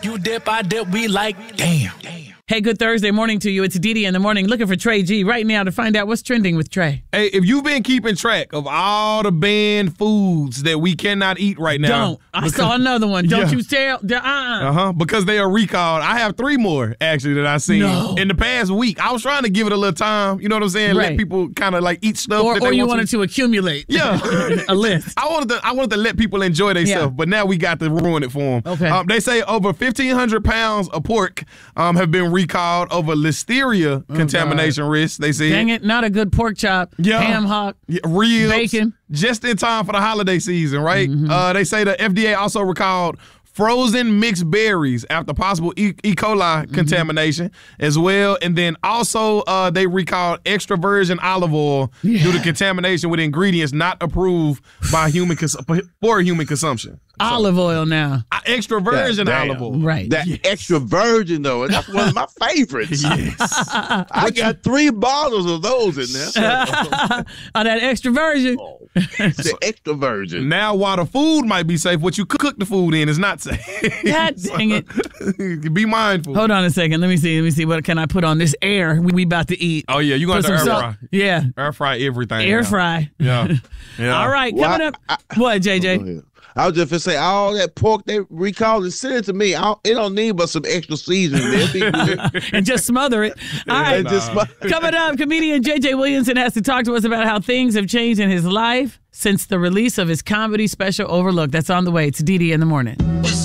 You dip, I dip, we like, damn. Hey, good Thursday morning to you. It's Didi in the morning looking for Trey G right now to find out what's trending with Trey. Hey, if you've been keeping track of all the banned foods that we cannot eat right now. Don't. I saw another one. Don't you tell. Because they are recalled. I have 3 more, actually, that I've seen in the past week. I was trying to give it a little time. You know what I'm saying? Right. Let people kind of like eat stuff. Or you wanted to accumulate a list. I wanted to let people enjoy themselves, but now we got to ruin it for them. Okay. They say over 1,500 pounds of pork have been recalled over listeria contamination risk. They say, dang it, not a good pork chop, ham hock, ribs, bacon. Just in time for the holiday season, right? They say the FDA also recalled frozen mixed berries after possible E. coli contamination as well. And then also they recalled extra virgin olive oil due to contamination with ingredients not approved by for human consumption. Olive oil now. Extra virgin olive oil. Right. That extra virgin, though, that's one of my favorites. I got 3 bottles of those in there. That extra virgin. The extra virgin. Now, while the food might be safe, what you cook the food in is not safe. God dang it. Be mindful. Hold on a second. Let me see. What can I put on this air we about to eat? Oh, yeah. You're going to air fry. Yeah. Air fry everything. Air fry. Yeah. All right. Coming up. What, JJ? I was just going to say, all that pork they recalled and send it to me. It don't need but some extra seasoning there. And just smother it. All right. Coming up, comedian JJ Williamson has to talk to us about how things have changed in his life since the release of his comedy special Overlook. That's on the way. It's Didi in the morning.